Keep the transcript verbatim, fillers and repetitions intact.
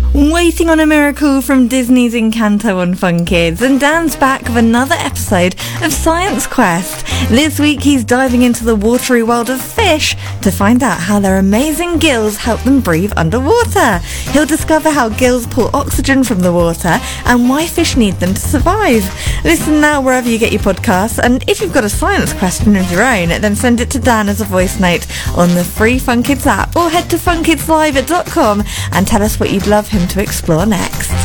Waiting on a miracle from Disney's Encanto on Fun Kids, and Dan's back with another episode of Science Quest. This week he's diving into the watery world of fish to find out how their amazing gills help them breathe underwater. He'll discover how gills pull oxygen from the water and why fish need them to survive. Listen now wherever you get your podcasts, and if you've got a science question of your own, then send it to Dan as a voice note on the free Fun Kids app, or head to fun kids live dot com and tell us what you'd love him to explore next.